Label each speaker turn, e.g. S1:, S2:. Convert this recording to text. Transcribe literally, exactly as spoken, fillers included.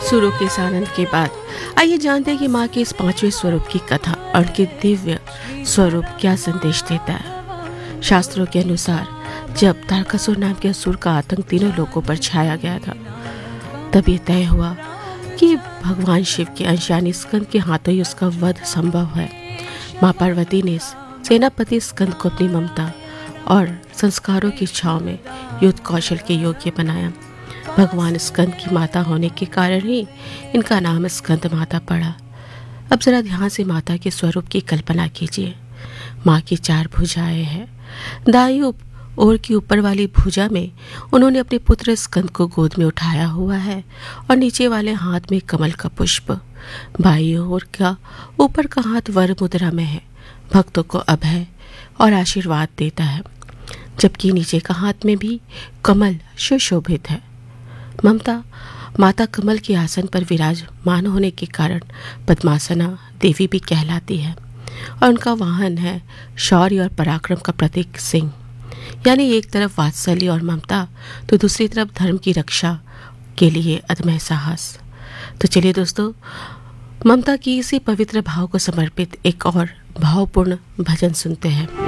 S1: सुरों के इस आनंद के बाद आइए जानते हैं कि माँ के इस पांचवें स्वरूप की कथा और उनके दिव्य स्वरूप क्या संदेश देता है। शास्त्रों के अनुसार जब तारकासुर नाम के असुर का आतंक तीनों लोगों पर छाया गया था, तब ये तय हुआ कि भगवान शिव के अंश यानी स्कंद के हाथों ही उसका वध संभव है। माँ पार्वती ने सेनापति स्कंद को अपनी ममता और संस्कारों की छाव में युद्ध कौशल के योग्य बनाया। भगवान स्कंद की माता होने के कारण ही इनका नाम स्कंद माता पड़ा। अब जरा ध्यान से माता के स्वरूप की कल्पना कीजिए। माँ की चार भुजाएं हैं। दाईं ओर की ऊपर वाली भुजा में उन्होंने अपने पुत्र स्कंद को गोद में उठाया हुआ है और नीचे वाले हाथ में कमल का पुष्प। बाईं ओर का ऊपर का हाथ वर मुद्रा में है, भक्तों को अभय और आशीर्वाद देता है, जबकि नीचे का हाथ में भी कमल सुशोभित है। ममता माता कमल के आसन पर विराजमान होने के कारण पद्मासना देवी भी कहलाती है और उनका वाहन है शौर्य और पराक्रम का प्रतीक सिंह। यानी एक तरफ वात्सल्य और ममता तो दूसरी तरफ धर्म की रक्षा के लिए अदम्य साहस। तो चलिए दोस्तों, ममता की इसी पवित्र भाव को समर्पित एक और भावपूर्ण भजन सुनते हैं।